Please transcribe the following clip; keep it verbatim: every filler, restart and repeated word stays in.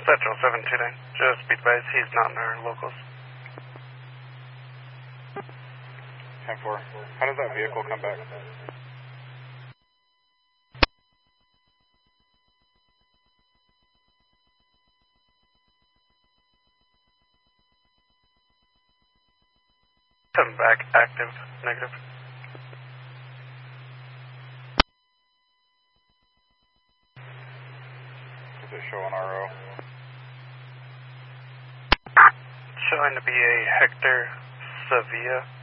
Central seven two nine. Just be advised, he's not in our locals. ten four. How does that vehicle come back? Come back, active, negative. Does it show on R O? Showing to be a Hector Sevilla.